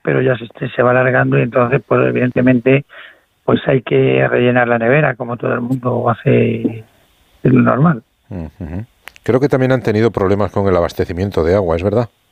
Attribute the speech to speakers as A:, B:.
A: pero ya se va alargando y entonces, pues evidentemente, pues hay que rellenar la nevera, como todo el mundo hace, es lo normal.
B: Uh-huh. Creo que también han tenido problemas con el abastecimiento de agua, ¿es verdad?